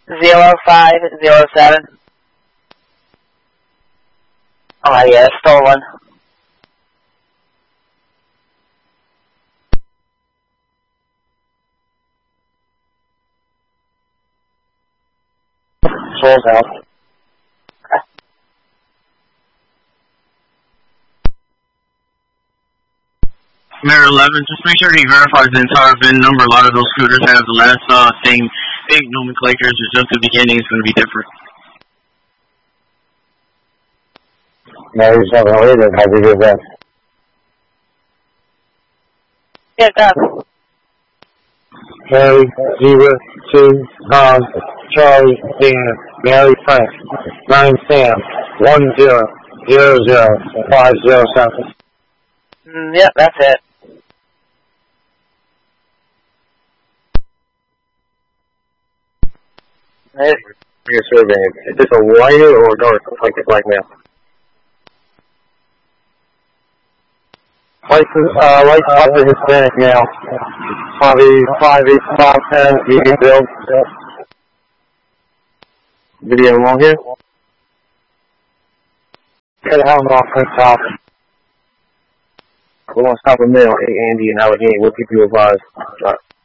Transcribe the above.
0507. Oh yeah, stolen. Sold out. Mayor 11, just make sure he verifies the entire VIN number. A lot of those scooters have the last same nomenclatures. It's just the beginning is going to be different. Mary 708, how'd you get that? Yeah, go. Mary 02 Tom Charlie Dan Mary Frank 9 Sam 1000 507. Yep, that's it. You're surveying. Is this a lighter or dark like the black male? Light upper Hispanic male. Probably 5'8", 5'10", medium build. Video long here. Get a helmet off the top. We're going to stop a male, Andy and Allegheny. We'll keep you advised.